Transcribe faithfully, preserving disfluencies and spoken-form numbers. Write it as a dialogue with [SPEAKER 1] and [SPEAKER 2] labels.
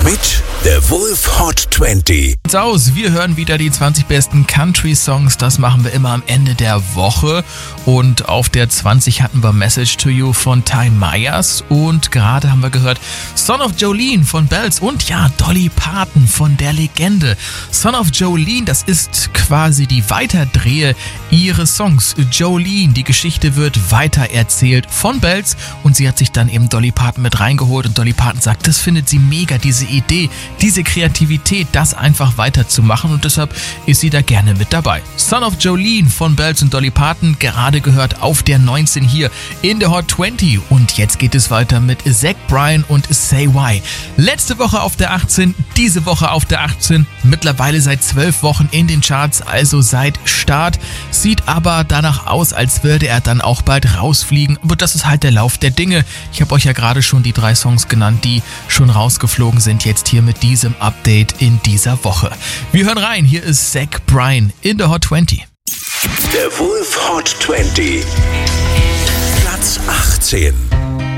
[SPEAKER 1] mit The Wolf Hot zwanzig.
[SPEAKER 2] Aus, wir hören wieder die zwanzig besten Country-Songs. Das machen wir immer am Ende der Woche. Und auf der zwanzig hatten wir Message to You von Ty Myers. Und gerade haben wir gehört Son of Jolene von Bells und ja, Dolly Parton von der Legende. Son of Jolene, das ist quasi die Weiterdrehe ihres Songs. Jolene, die Geschichte wird weitererzählt von Bells und sie hat sich dann eben Dolly Parton mit reingeholt und Dolly Parton sagt, das findet sie mega, diese Idee, diese Kreativität, das einfach weiterzumachen und deshalb ist sie da gerne mit dabei. Son of Jolene von Bells und Dolly Parton, gerade gehört auf der neunzehn hier in der Hot zwanzig und jetzt geht es weiter mit Zach Bryan und Say Why. Letzte Woche auf der achtzehn, diese Woche auf der achtzehn, mittlerweile seit zwölf Wochen in den Charts, also seit Start, sieht aber danach aus, als würde er dann auch bald rausfliegen, aber das ist halt der Lauf der Dinge. Ich habe euch ja gerade schon die drei Songs genannt, die schon rausgeflogen sind, jetzt hier mit diesem Update in dieser Woche. Wir hören rein, hier ist Zach Bryan in der Hot zwanzig.
[SPEAKER 1] Der Wolf Hot zwanzig. Platz achtzehn.